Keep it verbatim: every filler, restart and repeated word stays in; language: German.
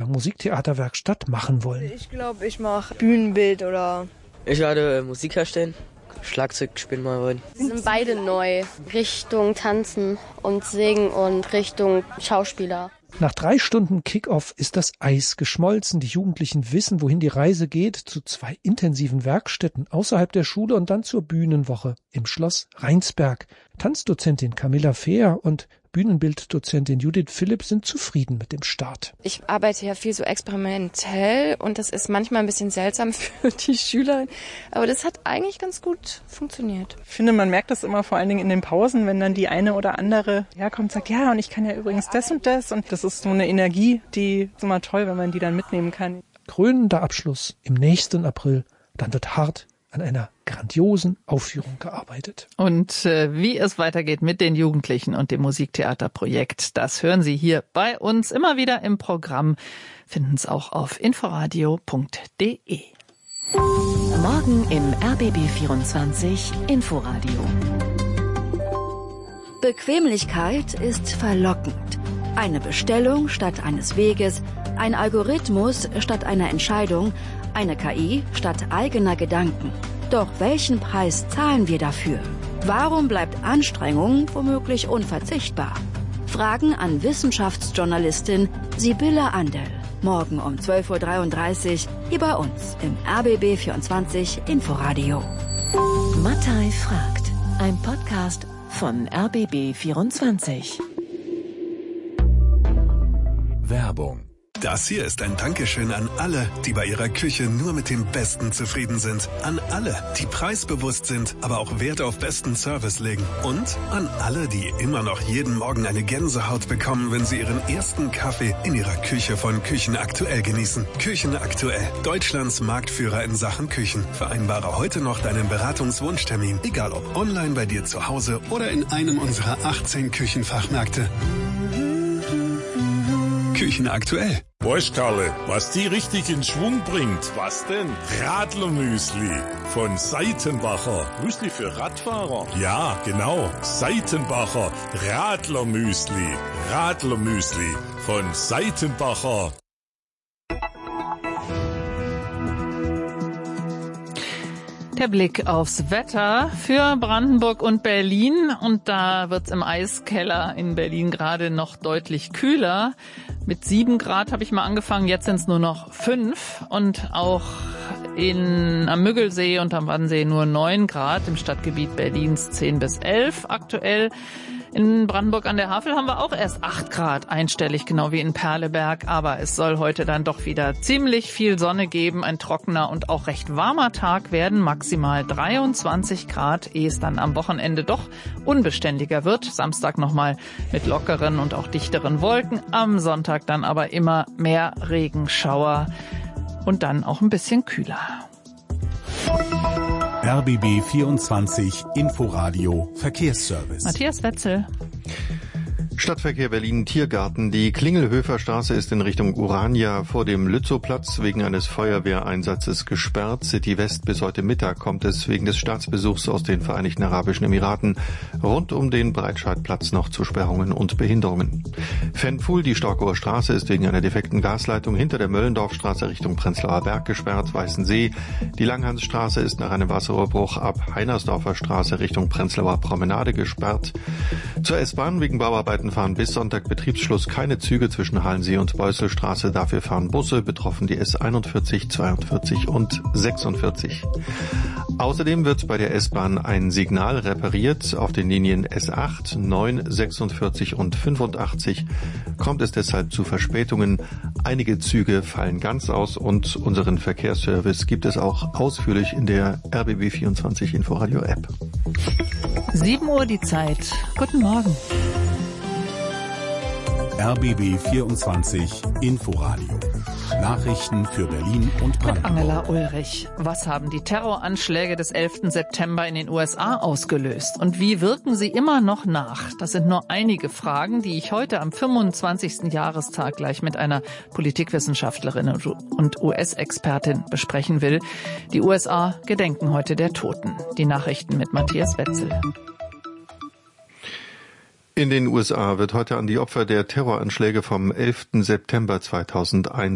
Musiktheaterwerkstatt machen wollen. Ich glaube, ich mache Bühnenbild oder... Ich werde Musik herstellen, Schlagzeug spielen mal wollen. Wir sind beide neu, Richtung Tanzen und Singen und Richtung Schauspieler. Nach drei Stunden Kick-Off ist das Eis geschmolzen. Die Jugendlichen wissen, wohin die Reise geht, zu zwei intensiven Werkstätten außerhalb der Schule und dann zur Bühnenwoche im Schloss Rheinsberg. Tanzdozentin Camilla Fehr und Bühnenbilddozentin Judith Philipp sind zufrieden mit dem Start. Ich arbeite ja viel so experimentell und das ist manchmal ein bisschen seltsam für die Schüler, aber das hat eigentlich ganz gut funktioniert. Ich finde, man merkt das immer vor allen Dingen in den Pausen, wenn dann die eine oder andere herkommt und sagt, ja, und ich kann ja übrigens das und das, und das ist so eine Energie, die ist immer toll, wenn man die dann mitnehmen kann. Krönender Abschluss im nächsten April, dann wird hart an einer grandiosen Aufführung gearbeitet. Und äh, wie es weitergeht mit den Jugendlichen und dem Musiktheaterprojekt, das hören Sie hier bei uns immer wieder im Programm. Finden es auch auf inforadio punkt de. Morgen im R B B vierundzwanzig Inforadio. Bequemlichkeit ist verlockend. Eine Bestellung statt eines Weges, ein Algorithmus statt einer Entscheidung, eine K I statt eigener Gedanken. Doch welchen Preis zahlen wir dafür? Warum bleibt Anstrengung womöglich unverzichtbar? Fragen an Wissenschaftsjournalistin Sibylle Andel. Morgen um zwölf Uhr dreiunddreißig hier bei uns im R B B vierundzwanzig Inforadio. Mattei fragt. Ein Podcast von R B B vierundzwanzig. Werbung. Das hier ist ein Dankeschön an alle, die bei ihrer Küche nur mit dem Besten zufrieden sind. An alle, die preisbewusst sind, aber auch Wert auf besten Service legen. Und an alle, die immer noch jeden Morgen eine Gänsehaut bekommen, wenn sie ihren ersten Kaffee in ihrer Küche von Küchen aktuell genießen. Küchen aktuell, Deutschlands Marktführer in Sachen Küchen. Vereinbare heute noch deinen Beratungswunschtermin, egal ob online bei dir zu Hause oder in einem unserer achtzehn Küchenfachmärkte. Küchen aktuell. Weißt Karle, was die richtig in Schwung bringt? Was denn? Radlermüsli von Seitenbacher. Müsli für Radfahrer? Ja, genau. Seitenbacher Radlermüsli. Radlermüsli von Seitenbacher. Der Blick aufs Wetter für Brandenburg und Berlin. Und da wird's im Eiskeller in Berlin gerade noch deutlich kühler. Mit sieben Grad habe ich mal angefangen, jetzt sind es nur noch fünf. Und auch in, am Müggelsee und am Wannsee nur neun Grad. Im Stadtgebiet Berlins zehn bis elf aktuell. In Brandenburg an der Havel haben wir auch erst acht Grad einstellig, genau wie in Perleberg. Aber es soll heute dann doch wieder ziemlich viel Sonne geben. Ein trockener und auch recht warmer Tag werden. Maximal dreiundzwanzig Grad, ehe es dann am Wochenende doch unbeständiger wird. Samstag nochmal mit lockeren und auch dichteren Wolken. Am Sonntag dann aber immer mehr Regenschauer und dann auch ein bisschen kühler. R B B vierundzwanzig Inforadio Verkehrsservice. Matthias Wetzel. Stadtverkehr Berlin-Tiergarten. Die Klingelhöfer-Straße ist in Richtung Urania vor dem Lützowplatz wegen eines Feuerwehreinsatzes gesperrt. City West bis heute Mittag kommt es wegen des Staatsbesuchs aus den Vereinigten Arabischen Emiraten rund um den Breitscheidplatz noch zu Sperrungen und Behinderungen. Fenfuhl, die Storkower Straße, ist wegen einer defekten Gasleitung hinter der Möllendorfstraße Richtung Prenzlauer Berg gesperrt. Weißensee. Die Langhansstraße ist nach einem Wasserrohrbruch ab Heinersdorfer Straße Richtung Prenzlauer Promenade gesperrt. Zur S-Bahn wegen Bauarbeiten fahren bis Sonntag Betriebsschluss keine Züge zwischen Hallensee und Beusselstraße. Dafür fahren Busse, betroffen die S einundvierzig, zweiundvierzig und sechsundvierzig. Außerdem wird bei der S-Bahn ein Signal repariert. Auf den Linien S acht, neun, sechsundvierzig und fünfundachtzig kommt es deshalb zu Verspätungen. Einige Züge fallen ganz aus und unseren Verkehrsservice gibt es auch ausführlich in der R B B vierundzwanzig Inforadio App. sieben Uhr die Zeit. Guten Morgen. R B B vierundzwanzig Inforadio. Nachrichten für Berlin und Brandenburg. Mit Angela Ulrich. Was haben die Terroranschläge des elften September in den U S A ausgelöst? Und wie wirken sie immer noch nach? Das sind nur einige Fragen, die ich heute am fünfundzwanzigsten Jahrestag gleich mit einer Politikwissenschaftlerin und U S-Expertin besprechen will. Die U S A gedenken heute der Toten. Die Nachrichten mit Matthias Wetzel. In den U S A wird heute an die Opfer der Terroranschläge vom elften September zweitausendeins